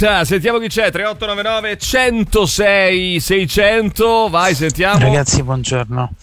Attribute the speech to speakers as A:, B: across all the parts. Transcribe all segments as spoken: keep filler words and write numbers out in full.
A: diretta. Sentiamo chi c'è. tre otto nove nove uno zero sei sei zero zero. Vai, sentiamo.
B: Ragazzi, buongiorno.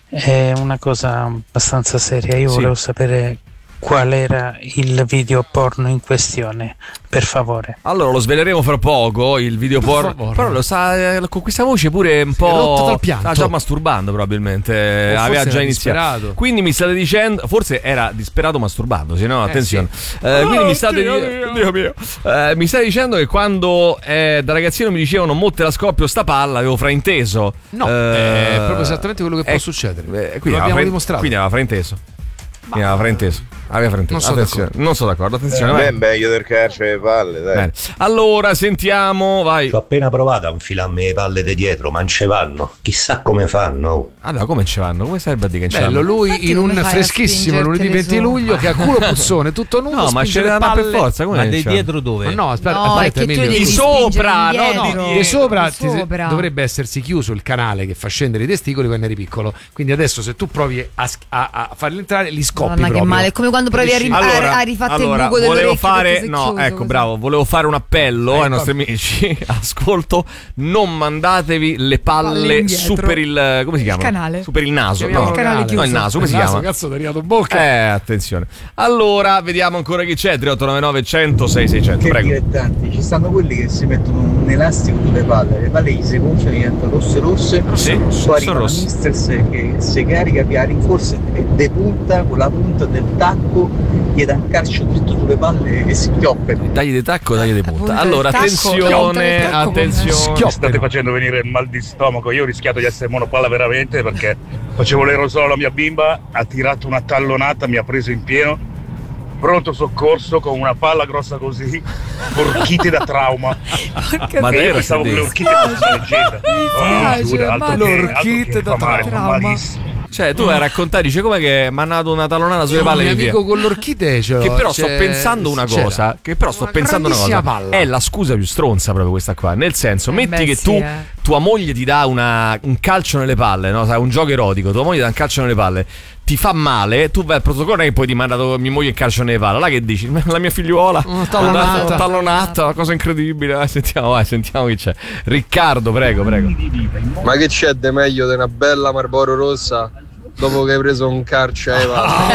B: È una cosa abbastanza seria. Io
A: sì.
B: volevo sapere qual era il video porno in questione, per favore.
A: Allora lo sveleremo fra poco, il video
B: Per
A: porno.
B: favore.
A: Però lo sa, con questa voce pure un po' sta già masturbando probabilmente,
C: O
A: aveva
C: forse
A: già
C: era
A: iniziato.
C: disperato.
A: Quindi mi state dicendo, forse era disperato masturbando, sì, no,
C: Eh,
A: attenzione.
C: sì.
A: Eh, quindi
C: Oh,
A: mi state
C: Dio
A: di-
C: mio.
A: Dio mio. Eh, mi state dicendo che quando eh, da ragazzino mi dicevano motte la scoppio sta palla, avevo frainteso.
C: No,
A: Eh,
C: è proprio esattamente quello che può
A: eh,
C: succedere.
A: eh,
C: Lo
A: quindi
C: abbiamo
A: aveva fra-
C: dimostrato.
A: Quindi aveva frainteso. Quindi aveva frainteso. Aveva frainteso.
C: Non sono
A: Attenzione, non sono d'accordo, attenzione.
D: Eh,
A: vai.
D: è meglio del carcere le palle, dai.
A: Bene. Allora sentiamo, vai.
E: Ho appena provato a infilarmi le palle di dietro, ma non ce vanno. Chissà come fanno.
A: Allora, come ci vanno? Come sarebbe a dire che ci
C: Bello,
A: vanno?
C: lui in un freschissimo lunedì venti luglio che ha culo puzzone, tutto nudo.
A: No, ma
C: spinge
A: ce
C: le
A: le danno
C: palle.
A: per forza. Come
F: Ma
A: ce
F: di
A: l'hanno?
F: dietro dove?
C: Ma no, aspetta,
G: No,
C: aspetta,
G: è che tu
C: Emilio.
G: devi
A: Di sopra,
G: spingere
A: no,
G: indietro.
A: di-
C: Di sopra,
G: Di
C: ti-
G: sopra.
C: dovrebbe essersi chiuso il canale che fa scendere i testicoli quando eri piccolo. Quindi adesso se tu provi a, a, a farli entrare, li scoppi
G: Madonna, che
C: proprio.
G: male. È come quando provi a, ri- a-
A: Allora,
G: a rifatto
A: allora,
G: il buco
A: volevo
G: dell'orecchio
A: fare,
G: perché sei
A: no,
G: chiuso,
A: ecco,
G: così.
A: bravo, volevo fare un appello
C: Eh,
A: ai nostri amici. Ascolto, non mandatevi le palle,
G: Palle indietro.
A: su per il, come si chiama?
G: canale.
A: Su per il naso,
G: Chiamiamo
A: no,
G: il canale
A: no,
G: chiuso.
A: il naso, come si
C: Il naso,
A: chiama?
C: cazzo, ti è arrivato in bocca.
A: Eh, attenzione. Allora, vediamo ancora chi c'è. tre otto nove nove uno zero sei sei zero zero.
H: Che
A: Prego.
H: dilettanti, ci stanno quelli che si mettono un elastico sulle palle, le palle gli si gonfiano, diventano rosse rosse,
A: Sì,
H: poi
A: sono
H: arriva la
A: rosse.
H: mistress che si carica via rincorsa e depunta con la punta del tacco, gli dà un calcio dritto sulle palle e si schioppano.
A: Dagli di tacco, dagli di punta.
G: punta
A: Allora,
G: del tacco,
A: attenzione,
G: punta del tacco,
A: attenzione.
I: Mi state facendo venire il mal di stomaco. Io ho rischiato di essere monopalla veramente perché facevo l'aerosolo alla mia bimba, ha tirato una tallonata, mi ha preso in pieno, pronto soccorso con una palla grossa così, orchite da trauma.
A: Ma
I: E io
A: era
I: pensavo che le orchite fossero leggenda. Oh, giuro, altro che-
C: L'orchite
I: altro che
C: da
I: fa male, fa
G: trauma.
I: malissimo.
A: Cioè, tu vai a raccontare, dice come che mi ha dato una tallonata sulle
C: Un
A: palle
C: mio
A: e via.
C: amico con l'orchite ce l'ho,
A: Che però
C: c'è-
A: sto pensando una
C: c'era.
A: cosa. Che però sto
C: Una
A: pensando una cosa.
C: grandissima palla.
A: È la scusa più stronza proprio questa qua. Nel senso,
G: Eh
A: metti
G: beh,
A: che
G: sì,
A: tu,
G: eh.
A: tua moglie ti dà una, un calcio nelle palle, no? Sai, un gioco erotico, tua moglie ti dà un calcio nelle palle. Ti fa male, tu vai al protocollo e poi ti manda mia moglie il calcio nelle palle. Là che dici? La mia figliuola.
C: Una tallonata.
A: Una tallonata, una cosa incredibile. Vai, sentiamo, vai, sentiamo chi c'è. Riccardo, prego, prego.
J: Ma che c'è di meglio di una bella Marlboro rossa dopo che hai preso un carcio ai palle?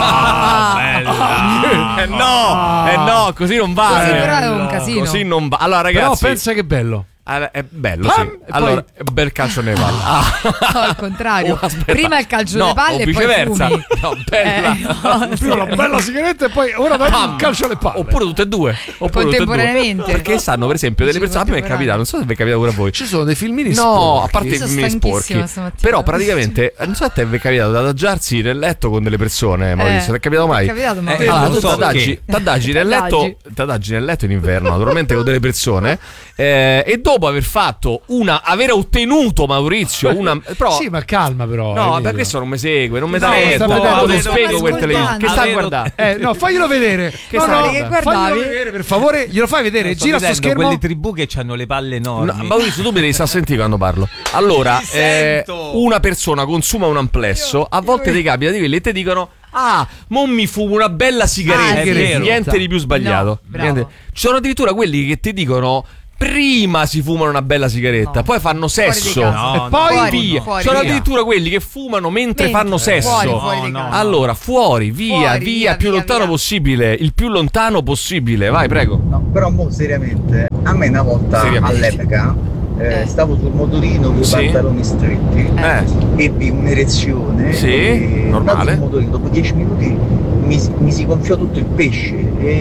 G: Ah,
A: Eh no, eh no, così non va.
G: Così
A: eh.
G: però è un casino.
A: Così non va. Allora,
C: Però
A: ragazzi.
C: pensa che è bello.
A: Ah, è bello,
C: Pam!
A: sì.
C: E
A: Allora,
C: poi-
A: è bel calcio nelle palle. Ah.
G: No, al contrario.
A: Oh, aspetta.
G: Prima il calcio
A: No,
G: nelle palle
A: o
G: e poi
A: viceversa.
G: fumi.
A: No, bella.
G: Eh, no,
C: Prima una bella sigaretta e poi ora dai un calcio alle palle.
A: Oppure tutte e due. Oppure tutte e due.
G: Contemporaneamente.
A: Perché stanno, per esempio, delle
G: Sì,
A: persone. A me mi è capitato, non so se vi è capitato pure a voi.
C: Ci sono dei filmini
A: No,
C: sporchi.
A: a parte
G: Io
A: i
G: sono
A: filmini sporchi.
G: stanchissima stamattina.
A: Però praticamente, non so se a te vi è capitato di adagiarsi nel letto con delle persone, Maurizio. Ti è capitato mai?
G: Mi è capitato, ma
F: Eh,
A: Allora,
F: non
A: tu
F: so
A: t'adagi,
F: che-
A: t'adagi nel letto,
G: T'adagi.
A: t'adagi nel letto in inverno, naturalmente con delle persone, eh, e dopo aver fatto una, aver ottenuto, Maurizio, una, però,
C: Sì, ma calma però.
A: no,
C: Emilio.
A: perché questo non mi segue, non mi dà
C: No,
A: letto,
C: sta vedendo,
A: non
C: lo
A: spiego
G: sto
A: quel televisione. Che sta
G: ascoltando.
A: guardando?
C: Eh, no, faglielo vedere.
A: Che
C: no,
A: sta
C: no,
A: guardando?
G: Che guardavi?
C: faglielo vedere, per favore. Glielo fai vedere.
F: Sto
C: Gira sto
F: vedendo
C: schermo.
F: quelle tribù che hanno le palle enormi.
A: No, Maurizio, tu mi devi sta sentire quando parlo. Allora,
F: Ti
A: eh,
F: sento.
A: una persona consuma un amplesso, a volte ti capita di quelli e ti dicono: ah, mo mi fumo una bella sigaretta.
G: Ah,
F: è vero.
A: Niente di più sbagliato.
G: No, bravo.
A: Niente. Ci sono addirittura quelli che ti dicono: prima si fumano una bella sigaretta,
G: No.
A: poi fanno
G: Fuori di
A: sesso.
G: casa.
F: No,
A: e
F: no,
A: poi
G: fuori,
A: via.
G: fuori,
A: Ci sono
G: via.
A: addirittura quelli che fumano mentre,
G: Mentre,
A: fanno sesso.
G: fuori, fuori di
F: No,
G: casa.
F: no.
A: Allora, fuori, via,
G: Fuori,
A: via,
G: via,
A: più
G: via,
A: lontano
G: via.
A: possibile. Il più lontano possibile. Vai, prego.
H: No, però mo seriamente, a me una volta
A: Seriamente.
H: all'epoca eh,
G: Eh.
H: stavo sul motorino con i
A: Sì.
H: pantaloni stretti,
A: Eh.
H: ebbi un'erezione
A: Sì,
H: e
A: normale.
H: andavo sul motorino, dopo dieci minuti mi, si- mi si gonfiò tutto il pesce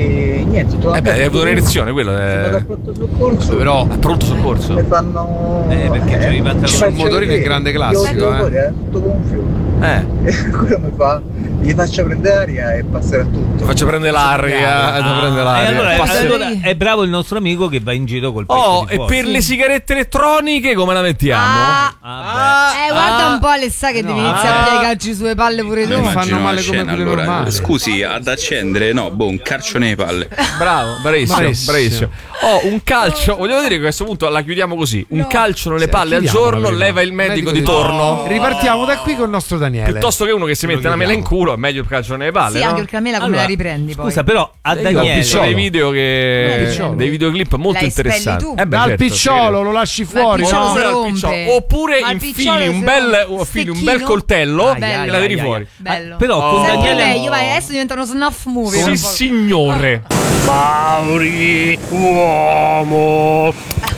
H: e niente,
A: Eh beh, hai avuto un'erezione, quello
H: sono
A: è.
H: al pronto soccorso,
C: Però
A: A pronto soccorso.
H: mi fanno
F: Eh, perché c'è i pantaloni.
H: ci
C: Sul
H: faccio
C: motorino è
H: vedere.
C: grande
H: Io
C: classico,
H: vado
C: eh.
H: fuori, eh, tutto gonfio.
A: Eh.
H: E quello mi fa, gli faccio prendere aria e passerà tutto.
A: Faccio prendere l'aria.
F: Ah,
A: faccio prendere
F: e
A: l'aria.
F: allora,
A: Passa-
F: allora è bravo il nostro amico che va in giro col pesce
A: Oh,
F: di
A: e
F: fuori.
A: per le sigarette elettroniche come la mettiamo?
G: Ah,
F: Ah,
G: eh, guarda
A: ah.
G: un po' Alessà che devi iniziare a piegarci sulle palle pure tu.
C: Mi fanno male come
K: scena,
C: quelle
K: allora,
C: normali.
K: scusi, ad accendere, no, boh, un calcio nelle palle.
A: Bravo, bravissimo,
C: Bravissimo.
A: bravissimo. Oh, un calcio, vogliamo dire che a questo punto la chiudiamo così. Un
G: No.
A: calcio nelle
C: Sì,
A: palle al
C: chiudiamola
A: giorno
C: prima.
A: leva il medico, di
C: torno.
A: torno.
C: Ripartiamo da qui con il nostro Daniele.
A: Piuttosto che uno che si
C: Lo
A: mette una mela in
C: chiediamo.
A: culo però è meglio il calcio nelle palle.
G: Sì,
A: no?
G: anche perché a me la come
F: Allora,
G: la riprendi poi.
F: Scusa, però a
A: Io ho
F: Daniele
A: visto dei video che
G: Picciolo.
A: dei videoclip molto
G: La espelli
A: interessanti.
G: tu.
A: Eh beh,
C: Dal
A: certo,
C: picciolo
A: sì.
C: lo lasci
G: Ma il
C: fuori.
G: picciolo
C: no?
G: si
A: Oppure, al
G: rompe.
A: picciolo. Oppure
G: Ma il
A: infili
G: picciolo
A: un
G: si
A: bel,
G: rompe.
A: un fili un
G: Stecchino.
A: bel coltello
G: Ah,
A: e
G: bello.
A: la tiri
F: Ai, ai,
A: fuori.
F: ai.
G: Bello.
F: Però
A: Oh.
F: con
G: Sempre
F: Daniele
G: meglio, vai, adesso diventano snuff movie.
A: Sì,
G: un po'.
A: signore.
I: Mauri, uomo.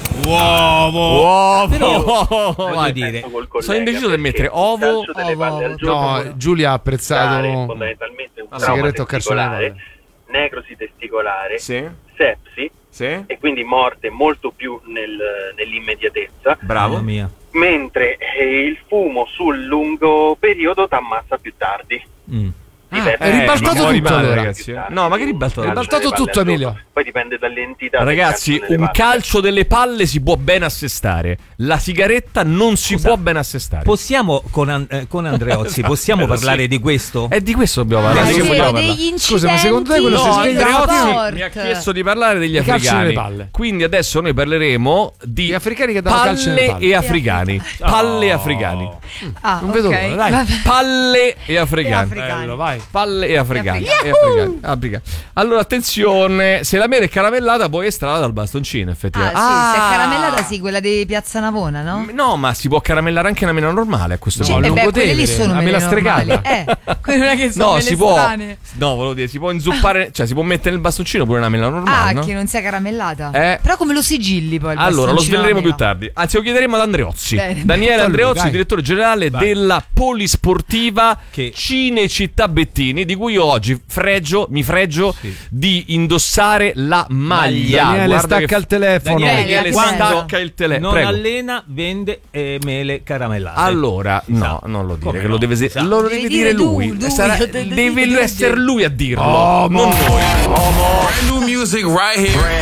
A: Uovo.
F: Però, voglio
A: Vai.
F: dire,
A: Sono indeciso del mettere ovo.
C: No, Giulia ha apprezzato
L: fondamentalmente un
C: la
L: trauma
C: sigaretta o calcio nelle
L: testicolare,
C: palle.
L: necrosi testicolare,
A: Sì.
L: sepsi
A: Sì.
L: e quindi morte molto più nel- nell'immediatezza,
A: Bravo.
F: mamma mia.
L: mentre eh, il fumo sul lungo periodo ti ammazza più tardi.
F: Mm.
L: Dipende-
C: è ribaltato
A: ma muori
C: tutto,
A: male,
C: allora.
A: ragazzi. No, ma che ribaltato?
C: È ribaltato
L: Calcio nelle
C: tutto,
L: palle
C: Emilio.
L: al giorno. Poi dipende dall'entità del
A: Ragazzi,
L: calcio nelle
A: un
L: palle.
A: calcio delle palle si può ben assestare. La sigaretta non si può ben assestare.
F: Possiamo con, An- eh, con Andreozzi possiamo
A: Esatto,
F: parlare
A: sì.
F: di questo?
A: E di questo dobbiamo
G: Ma
A: parlare. Di che
G: sì,
A: vogliamo
G: degli
A: parlare?
G: incidenti.
C: Scusa, ma secondo te quello si
A: No,
C: sveglia la
A: Andreotti
C: mattina?
A: mi ha chiesto di parlare degli
C: Di calcio
A: africani.
C: nelle palle.
A: Quindi adesso noi parleremo di
C: Gli africani che danno calcio nelle
A: palle
C: palle.
A: e africani. Palle e africani.
G: Ah,
C: Non vedo
G: ok.
C: l'ora, dai.
G: Vabbè.
A: Palle e africani.
G: africani.
C: Bello, vai.
A: Palle e africani.
G: E
A: E africani. Africani. Allora, attenzione, se la mela è caramellata poi è estrata dal bastoncino,
G: Ah,
A: effettivamente.
G: sì, se è caramellata, sì, quella di Piazza Navona, no?
A: No, ma si può caramellare anche una mela normale a questo
G: Sì,
A: punto.
G: e beh, quelle lì
C: Lungotevere,
G: sono
C: la
G: mele
C: mela stregata.
G: normali. Eh, quelle non è che sono
A: No,
G: mele
A: si può.
G: strane.
A: No, volevo dire, si può inzuppare, cioè si può mettere nel bastoncino pure una mela normale,
G: Ah,
A: no?
G: che non sia caramellata.
A: Eh.
G: Però come lo sigilli poi il
A: Allora, lo
G: bastoncino
A: sveleremo
G: alla
A: più
G: mela?
A: tardi. Anzi, lo chiederemo ad Andreozzi.
G: Bene.
A: Daniele
C: Lui,
A: Andreozzi,
C: dai.
A: direttore generale della Polisportiva
F: Che-
A: Cinecittà Bettini, di cui io oggi fregio, mi fregio di indossare la maglia.
C: Daniele,
A: Guarda
C: stacca
A: che-
C: il telefono.
G: Daniele,
A: Daniele
G: quando
A: stacca il telefono.
F: Non
A: Prego.
F: allena, vende eh, mele caramellate.
A: Allora,
F: Si
A: no,
F: sa.
A: non lo dire,
F: Come
A: che
F: no?
A: lo deve,
F: Si sa.
A: lo
G: Devi
A: deve
G: dire
A: dire lui.
G: lui, lui,
A: Sarà-
G: devi
A: deve
G: dire
A: essere
G: lui.
A: lui a dirlo,
C: Oh,
A: non noi.
M: Brand new music right here.